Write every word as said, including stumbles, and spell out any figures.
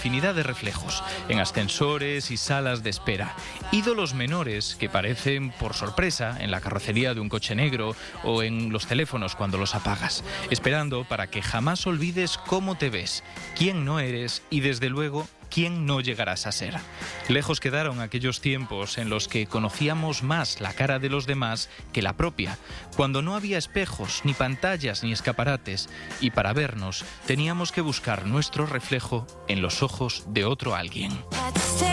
infinidad de reflejos, en ascensores y salas de espera. Ídolos menores que parecen por sorpresa en la carrocería de un coche negro o en los teléfonos cuando los apagas, esperando para que jamás olvides cómo te ves, quién no eres y desde luego quién no llegarás a ser. Lejos quedaron aquellos tiempos en los que conocíamos más la cara de los demás que la propia, cuando no había espejos, ni pantallas, ni escaparates, y para vernos teníamos que buscar nuestro reflejo en los ojos de otro alguien.